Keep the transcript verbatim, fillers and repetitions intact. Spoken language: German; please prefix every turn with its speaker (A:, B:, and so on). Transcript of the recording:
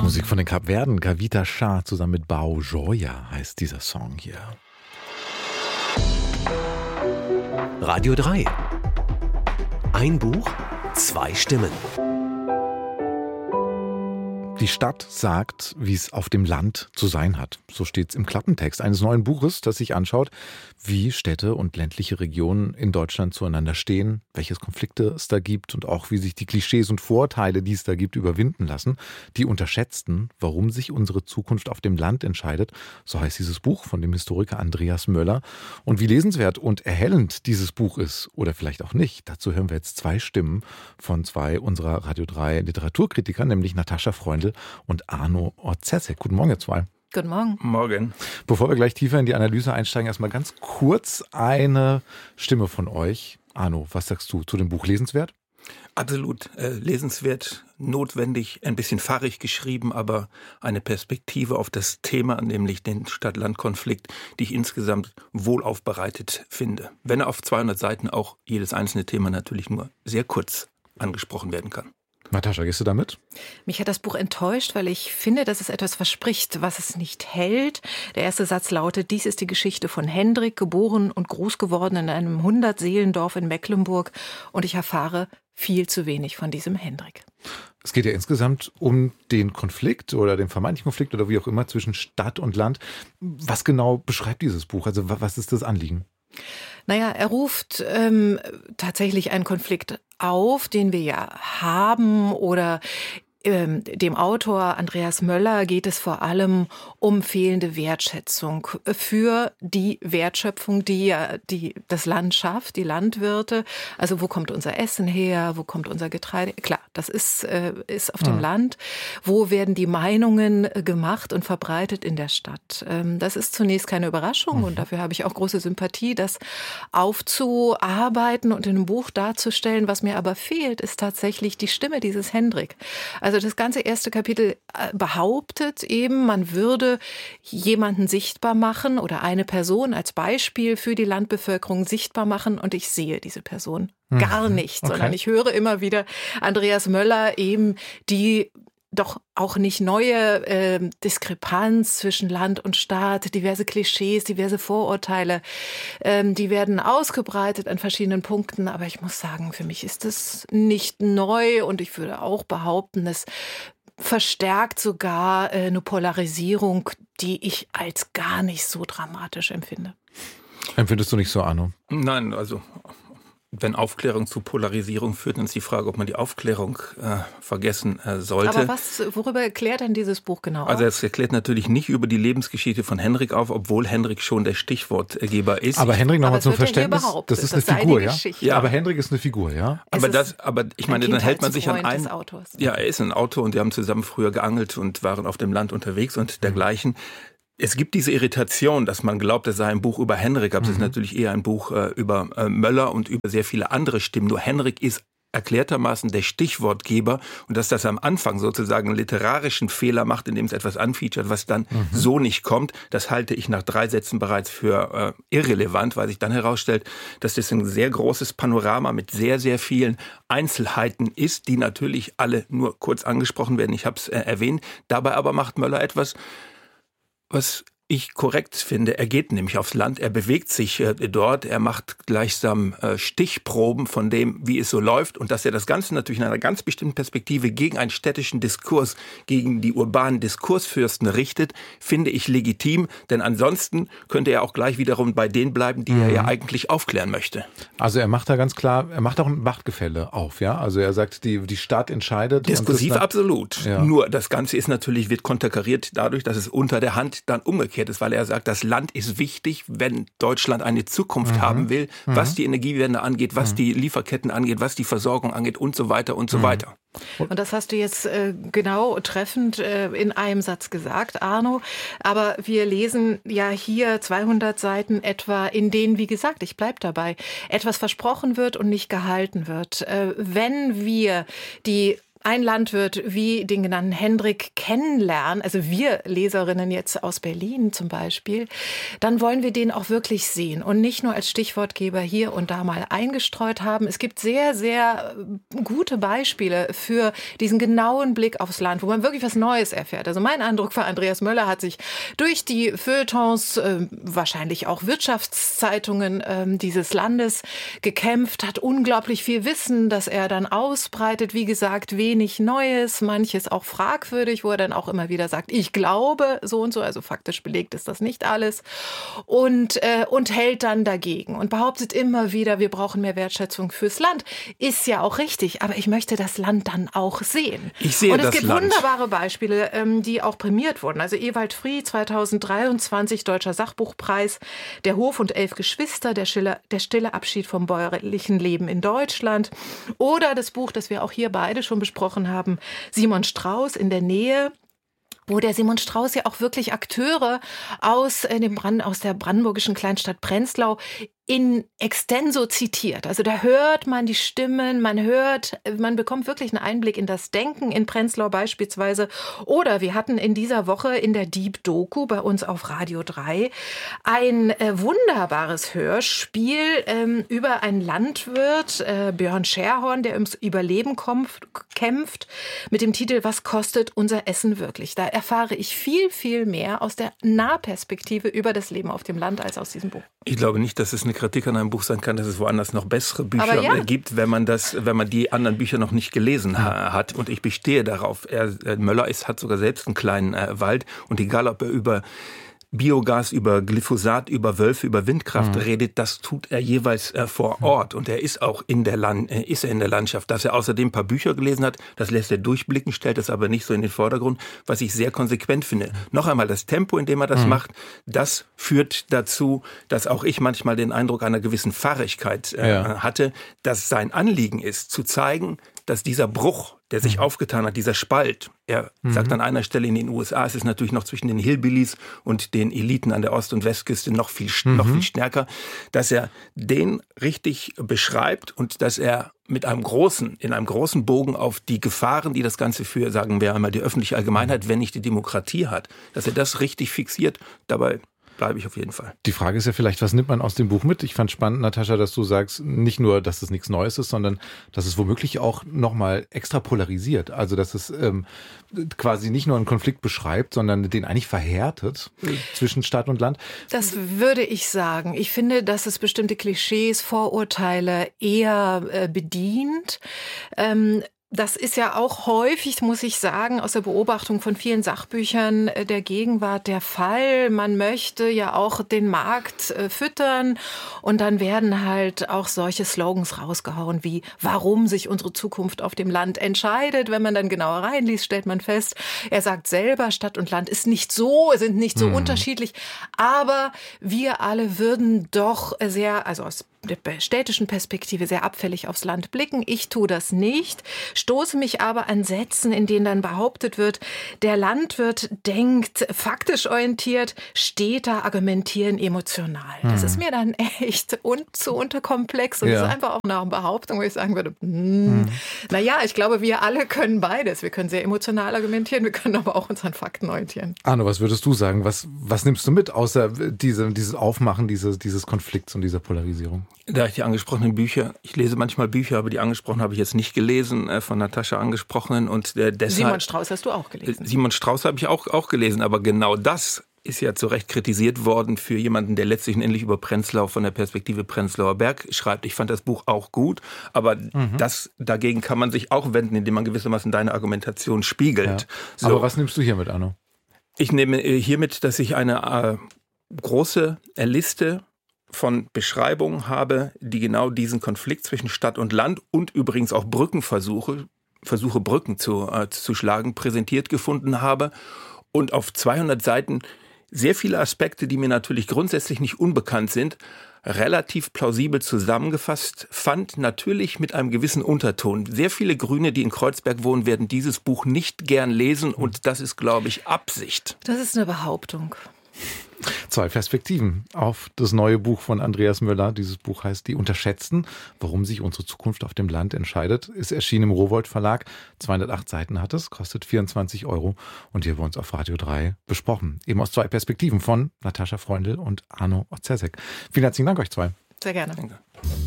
A: Musik von den Kapverden, Kavita Shah zusammen mit Bao Joya heißt dieser Song hier.
B: Radio drei. Ein Buch, zwei Stimmen.
A: Die Stadt sagt, wie es auf dem Land zu sein hat. So steht es im Klappentext eines neuen Buches, das sich anschaut, wie Städte und ländliche Regionen in Deutschland zueinander stehen, welche Konflikte es da gibt und auch wie sich die Klischees und Vorurteile, die es da gibt, überwinden lassen. Die unterschätzten, warum sich unsere Zukunft auf dem Land entscheidet. So heißt dieses Buch von dem Historiker Andreas Möller. Und wie lesenswert und erhellend dieses Buch ist oder vielleicht auch nicht, dazu hören wir jetzt zwei Stimmen von zwei unserer Radio drei Literaturkritiker, nämlich Natascha Freundl und Arno Orzesek. Guten Morgen, ihr zwei.
C: Guten Morgen.
D: Morgen.
A: Bevor wir gleich tiefer in die Analyse einsteigen, erstmal ganz kurz eine Stimme von euch. Arno, was sagst du zu dem Buch? Lesenswert?
D: Absolut äh, lesenswert, notwendig, ein bisschen fahrig geschrieben, aber eine Perspektive auf das Thema, nämlich den Stadt-Land-Konflikt, die ich insgesamt wohl aufbereitet finde. Wenn auf zweihundert Seiten auch jedes einzelne Thema natürlich nur sehr kurz angesprochen werden kann.
A: Natascha, gehst du damit?
C: Mich hat das Buch enttäuscht, weil ich finde, dass es etwas verspricht, was es nicht hält. Der erste Satz lautet: Dies ist die Geschichte von Hendrik, geboren und groß geworden in einem hundert-Seelendorf in Mecklenburg. Und ich erfahre viel zu wenig von diesem Hendrik.
A: Es geht ja insgesamt um den Konflikt oder den vermeintlichen Konflikt oder wie auch immer zwischen Stadt und Land. Was genau beschreibt dieses Buch? Also was ist das Anliegen?
C: Naja, er ruft ähm, tatsächlich einen Konflikt auf, den wir ja haben, oder ähm, dem Autor Andreas Möller geht es vor allem um fehlende Wertschätzung für die Wertschöpfung, die ja die, das Land schafft, die Landwirte. Also wo kommt unser Essen her, wo kommt unser Getreide? Klar, das ist, äh, ist auf ja. dem Land. Wo werden die Meinungen gemacht und verbreitet in der Stadt? Ähm, das ist zunächst keine Überraschung, mhm. und dafür habe ich auch große Sympathie, das aufzuarbeiten und in einem Buch darzustellen. Was mir aber fehlt, ist tatsächlich die Stimme dieses Hendrik. Also das ganze erste Kapitel behauptet eben, man würde jemanden sichtbar machen oder eine Person als Beispiel für die Landbevölkerung sichtbar machen, und ich sehe diese Person mhm. gar nicht, okay. sondern ich höre immer wieder Andreas Möller eben die doch auch nicht neue äh, Diskrepanz zwischen Land und Staat, diverse Klischees, diverse Vorurteile, ähm, die werden ausgebreitet an verschiedenen Punkten. Aber ich muss sagen, für mich ist das nicht neu, und ich würde auch behaupten, es verstärkt sogar äh, eine Polarisierung, die ich als gar nicht so dramatisch empfinde.
A: Empfindest du nicht so, Arno?
D: Nein, also wenn Aufklärung zu Polarisierung führt, dann ist die Frage, ob man die Aufklärung äh, vergessen äh, sollte.
C: Aber was, worüber erklärt denn dieses Buch genau auf?
D: Also es erklärt natürlich nicht über die Lebensgeschichte von Hendrik auf, obwohl Hendrik schon der Stichwortgeber ist.
A: Aber Hendrik, nochmal zum Verständnis, das ist eine
C: das
A: Figur, ja?
C: Geschichte.
A: Ja, aber Hendrik ist eine Figur, ja?
D: Aber das, aber ich meine, dann hält man sich an einen.
C: Autors.
D: Ja, er ist ein Autor, und die haben zusammen früher geangelt und waren auf dem Land unterwegs und dergleichen. Es gibt diese Irritation, dass man glaubt, es sei ein Buch über Hendrik, aber mhm. es ist natürlich eher ein Buch äh, über äh, Möller und über sehr viele andere Stimmen. Nur Hendrik ist erklärtermaßen der Stichwortgeber, und dass das am Anfang sozusagen einen literarischen Fehler macht, indem es etwas anfeaturet, was dann mhm. so nicht kommt, das halte ich nach drei Sätzen bereits für äh, irrelevant, weil sich dann herausstellt, dass das ein sehr großes Panorama mit sehr, sehr vielen Einzelheiten ist, die natürlich alle nur kurz angesprochen werden. Ich habe es äh, erwähnt. Dabei aber macht Möller etwas, was ich korrekt finde. Er geht nämlich aufs Land, er bewegt sich äh, dort, er macht gleichsam äh, Stichproben von dem, wie es so läuft, und dass er das Ganze natürlich in einer ganz bestimmten Perspektive gegen einen städtischen Diskurs, gegen die urbanen Diskursfürsten richtet, finde ich legitim, denn ansonsten könnte er auch gleich wiederum bei denen bleiben, die mhm. er ja eigentlich aufklären möchte.
A: Also er macht da ganz klar, er macht auch ein Machtgefälle auf, ja? Also er sagt, die, die Stadt entscheidet.
D: Diskursiv
A: und das
D: absolut.
A: Ja.
D: Nur das Ganze ist natürlich, wird konterkariert dadurch, dass es unter der Hand dann umgekehrt ist, weil er sagt, das Land ist wichtig, wenn Deutschland eine Zukunft mhm. haben will, was die Energiewende angeht, was mhm. die Lieferketten angeht, was die Versorgung angeht und so weiter und so mhm. weiter.
C: Und das hast du jetzt äh, genau treffend äh, in einem Satz gesagt, Arno. Aber wir lesen ja hier zweihundert Seiten etwa, in denen, wie gesagt, ich bleib dabei, etwas versprochen wird und nicht gehalten wird. Äh, wenn wir die ein Landwirt wie den genannten Hendrik kennenlernen, also wir Leserinnen jetzt aus Berlin zum Beispiel, dann wollen wir den auch wirklich sehen und nicht nur als Stichwortgeber hier und da mal eingestreut haben. Es gibt sehr, sehr gute Beispiele für diesen genauen Blick aufs Land, wo man wirklich was Neues erfährt. Also mein Eindruck war, Andreas Möller hat sich durch die Feuilletons, äh, wahrscheinlich auch Wirtschaftszeitungen äh, dieses Landes gekämpft, hat unglaublich viel Wissen, das er dann ausbreitet. Wie gesagt, wenig Neues, manches auch fragwürdig, wo er dann auch immer wieder sagt, ich glaube so und so, also faktisch belegt ist das nicht alles, und, äh, und hält dann dagegen und behauptet immer wieder, wir brauchen mehr Wertschätzung fürs Land. Ist ja auch richtig, aber ich möchte das Land dann auch sehen.
D: Ich sehe
C: und es
D: das
C: gibt
D: Land.
C: wunderbare Beispiele, ähm, die auch prämiert wurden. Also Ewald Fried, zweitausenddreiundzwanzig, Deutscher Sachbuchpreis, Der Hof und elf Geschwister, der, Schiller, der stille Abschied vom bäuerlichen Leben in Deutschland. Oder das Buch, das wir auch hier beide schon besprochen haben, Simon Strauß in der Nähe, wo der Simon Strauß ja auch wirklich Akteure aus, äh, dem Brand, aus der brandenburgischen Kleinstadt Prenzlau in extenso zitiert. Also da hört man die Stimmen, man hört, man bekommt wirklich einen Einblick in das Denken in Prenzlau beispielsweise. Oder wir hatten in dieser Woche in der Deep Doku bei uns auf Radio drei ein äh, wunderbares Hörspiel ähm, über einen Landwirt, äh, Björn Scherhorn, der ums Überleben kämpft, kämpft, mit dem Titel Was kostet unser Essen wirklich? Da erfahre ich viel, viel mehr aus der Nahperspektive über das Leben auf dem Land als aus diesem Buch.
D: Ich glaube nicht, dass es eine Kritik an einem Buch sein kann, dass es woanders noch bessere Bücher
C: ja.
D: gibt, wenn man das, wenn man die anderen Bücher noch nicht gelesen ha- hat. Und ich bestehe darauf. Er, äh, Möller ist, hat sogar selbst einen kleinen äh, Wald. Und egal, ob er über Biogas, über Glyphosat, über Wölfe, über Windkraft mhm. redet, das tut er jeweils äh, vor Ort. Und er ist auch in der Land, äh, ist er in der Landschaft. Dass er außerdem ein paar Bücher gelesen hat, das lässt er durchblicken, stellt das aber nicht so in den Vordergrund, was ich sehr konsequent finde. Noch einmal, das Tempo, in dem er das mhm. macht, das führt dazu, dass auch ich manchmal den Eindruck einer gewissen Fahrigkeit äh, ja. hatte, dass sein Anliegen ist, zu zeigen, dass dieser Bruch, der sich mhm. aufgetan hat, dieser Spalt, er mhm. sagt an einer Stelle in den U S A, es ist natürlich noch zwischen den Hillbillies und den Eliten an der Ost- und Westküste noch viel, mhm. noch viel stärker, dass er den richtig beschreibt und dass er mit einem großen, in einem großen Bogen auf die Gefahren, die das Ganze für, sagen wir einmal, die öffentliche Allgemeinheit, wenn nicht die Demokratie hat, dass er das richtig fixiert, dabei bleibe ich auf jeden Fall.
A: Die Frage ist ja vielleicht, was nimmt man aus dem Buch mit? Ich fand spannend, Natascha, dass du sagst, nicht nur, dass es nichts Neues ist, sondern dass es womöglich auch nochmal extra polarisiert. Also, dass es ähm, quasi nicht nur einen Konflikt beschreibt, sondern den eigentlich verhärtet äh, zwischen Stadt und Land.
C: Das würde ich sagen. Ich finde, dass es bestimmte Klischees, Vorurteile eher äh, bedient. Ähm, Das ist ja auch häufig, muss ich sagen, aus der Beobachtung von vielen Sachbüchern der Gegenwart der Fall. Man möchte ja auch den Markt äh, füttern und dann werden halt auch solche Slogans rausgehauen wie, warum sich unsere Zukunft auf dem Land entscheidet. Wenn man dann genauer reinliest, stellt man fest, er sagt selber, Stadt und Land ist nicht so, sind nicht so mhm. unterschiedlich, aber wir alle würden doch sehr, also aus der städtischen Perspektive sehr abfällig aufs Land blicken. Ich tue das nicht, stoße mich aber an Sätzen, in denen dann behauptet wird, der Landwirt denkt faktisch orientiert, Städter argumentieren emotional. Hm. Das ist mir dann echt un- zu unterkomplex und ja. das ist einfach auch eine Behauptung, wo ich sagen würde, hm, hm. naja, ich glaube, wir alle können beides. Wir können sehr emotional argumentieren, wir können aber auch uns an Fakten orientieren.
A: Arno, was würdest du sagen? Was, was nimmst du mit, außer diese, dieses Aufmachen dieses, dieses Konflikts und dieser Polarisierung?
D: Da ich die angesprochenen Bücher, ich lese manchmal Bücher, aber die angesprochen habe ich jetzt nicht gelesen, äh, von Natascha angesprochenen. Und äh, deshalb,
C: Simon Strauß hast du auch gelesen.
D: Simon Strauß habe ich auch, auch gelesen, aber genau das ist ja zu Recht kritisiert worden für jemanden, der letztlich und endlich über Prenzlau von der Perspektive Prenzlauer Berg schreibt. Ich fand das Buch auch gut, aber mhm. das dagegen kann man sich auch wenden, indem man gewissermaßen deine Argumentation spiegelt.
A: Ja. So. Aber was nimmst du hier mit, Arno?
D: Ich nehme hiermit, dass ich eine äh, große Liste von Beschreibungen habe, die genau diesen Konflikt zwischen Stadt und Land und übrigens auch Brückenversuche, Versuche Brücken zu, äh, zu schlagen, präsentiert gefunden habe und auf zweihundert Seiten sehr viele Aspekte, die mir natürlich grundsätzlich nicht unbekannt sind, relativ plausibel zusammengefasst fand, natürlich mit einem gewissen Unterton. Sehr viele Grüne, die in Kreuzberg wohnen, werden dieses Buch nicht gern lesen und das ist, glaube ich, Absicht.
C: Das ist eine Behauptung.
A: Zwei Perspektiven auf das neue Buch von Andreas Möller. Dieses Buch heißt Die Unterschätzten, warum sich unsere Zukunft auf dem Land entscheidet. Ist erschienen im Rowohlt Verlag. zweihundertacht Seiten hat es, kostet vierundzwanzig Euro. Und hier bei uns auf Radio drei besprochen. Eben aus zwei Perspektiven von Natascha Freundl und Arno Ozersek. Vielen herzlichen Dank euch zwei.
C: Sehr gerne.
D: Danke.